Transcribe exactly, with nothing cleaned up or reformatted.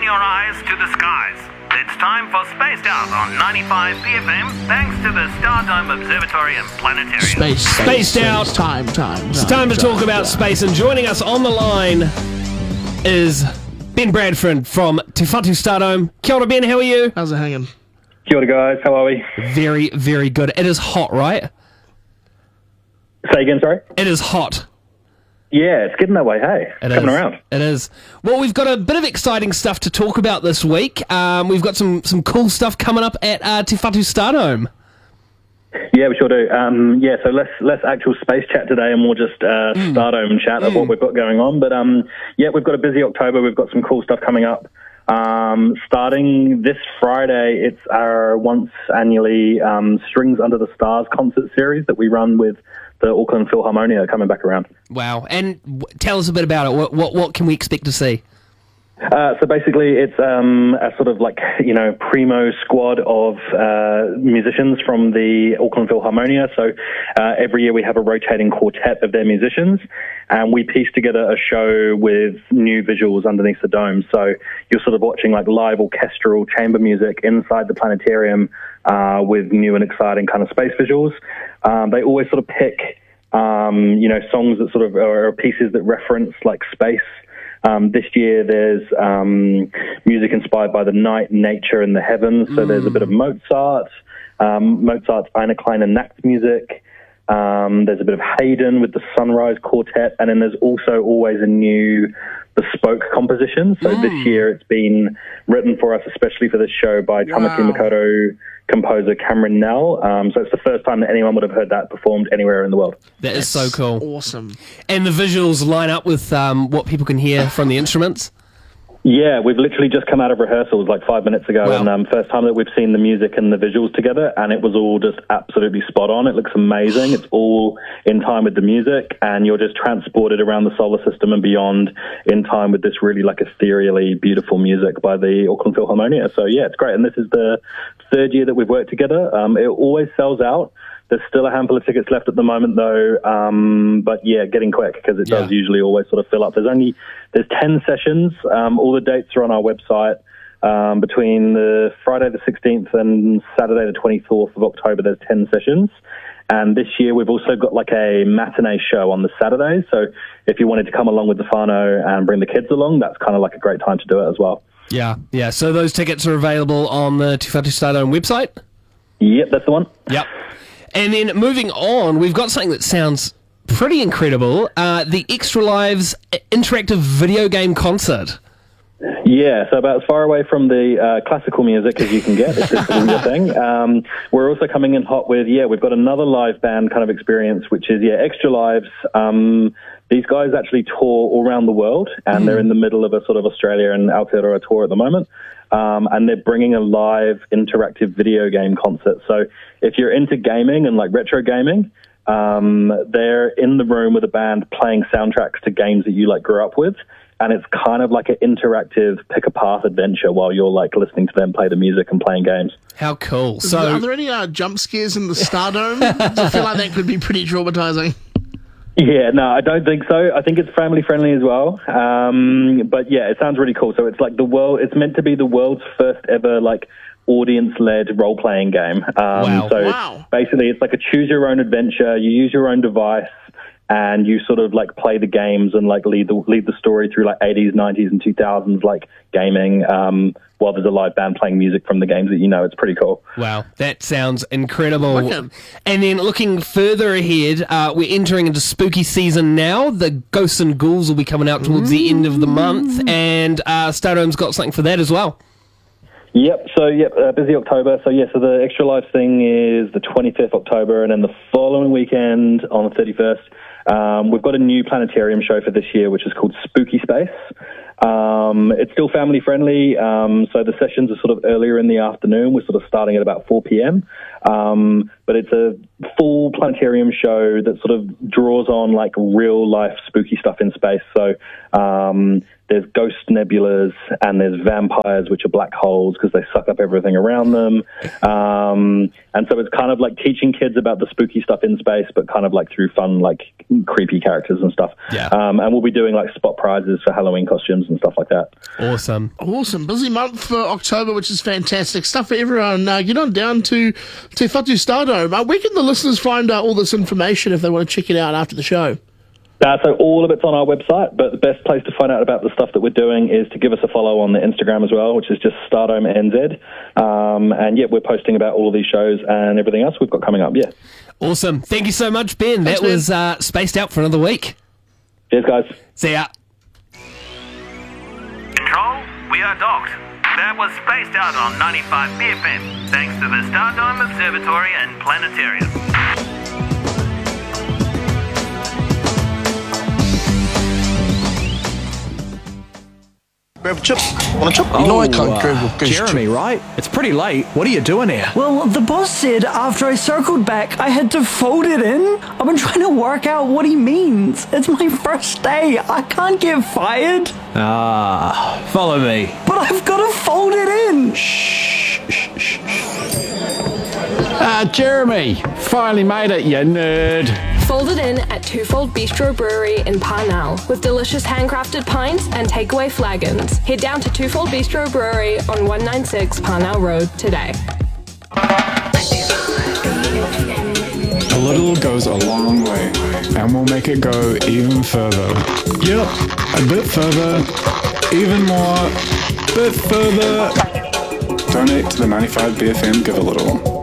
your eyes to the skies. It's time for Spaced Out on ninety-five P F M, thanks to the Stardome Observatory and Planetarium. Space, space Spaced space, Out. Time, time, It's time, time to time, talk about time. space, and joining us on the line is Ben Bradford from Te Whatu Stardome. Kia ora, Ben, how are you? How's it hanging? Kia ora, guys. How are we? Very, very good. It is hot, right? Say again, sorry? It is hot. Yeah, it's getting that way, hey. It Coming is. around. It is. Well, we've got a bit of exciting stuff to talk about this week. Um, we've got some, some cool stuff coming up at uh, Te Whatu Stardome. Yeah, we sure do. Um, yeah, so less less actual space chat today and more just uh, Mm. Stardome chat of what we've got going on. But um, yeah, we've got a busy October. We've got some cool stuff coming up. Um, starting this Friday, it's our once annually um, Strings Under the Stars concert series that we run with the Auckland Philharmonia coming back around. Wow. And w- tell us a bit about it. What, what, what can we expect to see? Uh, so basically, it's um, a sort of like, you know, primo squad of uh, musicians from the Auckland Philharmonia. So uh, every year we have a rotating quartet of their musicians, and we piece together a show with new visuals underneath the dome. So you're sort of watching like live orchestral chamber music inside the planetarium uh, with new and exciting kind of space visuals. Um, they always sort of pick, um, you know, songs that sort of are pieces that reference like space. Um, this year there's um, music inspired by the night, nature, and the heavens. So mm. there's a bit of Mozart, um, Mozart's Eine kleine Nacht music. Um, there's a bit of Haydn with the Sunrise Quartet. And then there's also always a new bespoke composition. So mm. this year it's been written for us, especially for this show, by Tamaki Wow. Makoto composer Cameron Nell. Um, so it's the first time that anyone would have heard that performed anywhere in the world. That is so cool. Awesome. And the visuals line up with um, what people can hear from the instruments? Yeah, we've literally just come out of rehearsals like five minutes ago, Wow. and um, first time that we've seen the music and the visuals together, and it was all just absolutely spot on. It looks amazing. It's all in time with the music, and you're just transported around the solar system and beyond in time with this really like ethereally beautiful music by the Auckland Philharmonia. So yeah, it's great, and this is the third year that we've worked together. Um, it always sells out. There's still a handful of tickets left at the moment, though. Um, but yeah, getting quick because it does Yeah. usually always sort of fill up. There's only there's ten sessions. Um, all the dates are on our website. Um, between the Friday the sixteenth and Saturday the twenty-fourth of October, there's ten sessions. And this year we've also got like a matinee show on the Saturday. So if you wanted to come along with the whānau and bring the kids along, that's kind of like a great time to do it as well. Yeah, yeah. So those tickets are available on the Te Whatu Stardome website? Yep, that's the one. Yep. And then moving on, we've got something that sounds pretty incredible. Uh, the Extra Lives interactive video game concert. Yeah, so about as far away from the uh, classical music as you can get. It's just a real thing. Um, we're also coming in hot with, yeah, we've got another live band kind of experience, which is, yeah, Extra Lives. Um, these guys actually tour all around the world, and mm. they're in the middle of a sort of Australia and Aotearoa tour at the moment. Um, and they're bringing a live interactive video game concert. So if you're into gaming and like retro gaming, um, they're in the room with a band playing soundtracks to games that you like grew up with. And it's kind of like an interactive pick a path adventure while you're like listening to them play the music and playing games. How cool. So, So are there any uh, jump scares in the Stardome? I feel like that could be pretty traumatizing. Yeah, no, I don't think so. I think it's family friendly as well. Um, but yeah, it sounds really cool. So it's like the world, it's meant to be the world's first ever like audience led role playing game. Um, Wow. So Wow. basically it's like a choose your own adventure. You use your own device and you sort of like play the games and like lead the, lead the story through like eighties, nineties and two thousands like gaming, um, while there's a live band playing music from the games that you know. It's pretty cool. wow, that sounds incredible. Wicked. And then looking further ahead, uh, we're entering into spooky season now. The Ghosts and Ghouls will be coming out towards the end of the month, and uh, Stardome's got something for that as well. Yep. So, yep, uh, busy October. So, yeah, so the Extra Life thing is the twenty-fifth of October, and then the following weekend on the thirty-first, um, we've got a new planetarium show for this year, which is called Spooky Space. Um, it's still family friendly, um, so the sessions are sort of earlier in the afternoon. We're sort of starting at about four p.m. Um, but it's a full planetarium show that sort of draws on like real life spooky stuff in space. So um, there's ghost nebulas and there's vampires, which are black holes because they suck up everything around them. Um, and so it's kind of like teaching kids about the spooky stuff in space, but kind of like through fun, like creepy characters and stuff. Yeah. Um, and we'll be doing like spot prizes for Halloween costumes and stuff like that. Awesome. Awesome. Busy month for October, which is fantastic stuff for everyone. Uh, get on down to Te Whatu Stardome. Uh, where can the listeners find uh, all this information if they want to check it out after the show? Uh, so all of it's on our website, but the best place to find out about the stuff that we're doing is to give us a follow on the Instagram as well, which is just Stardome N Z. Um, and yeah, we're posting about all of these shows and everything else we've got coming up. Yeah. Awesome. Thank you so much, Ben. Thanks, that was uh, Spaced Out for another week. Cheers, guys. See ya. Control, we are docked. That was Spaced Out on ninety-five B F M, thanks to the Stardome Observatory and Planetarium. Grab a chip. Want a chip? You know I can't uh, grab a goose Jeremy, chip. right? It's pretty late. What are you doing here? Well, the boss said after I circled back, I had to fold it in. I've been trying to work out what he means. It's my first day. I can't get fired. Ah, follow me. But I've got to fold it in. Shh, shh, shh, shh. Ah, Jeremy, finally made it, you nerd. Folded in at Twofold Bistro Brewery in Parnell with delicious handcrafted pints and takeaway flagons. Head down to Twofold Bistro Brewery on one ninety-six Parnell Road today. A little goes a long way, and we'll make it go even further. Yep, a bit further, even more, bit further. Donate to the ninety-five B F M Give a Little.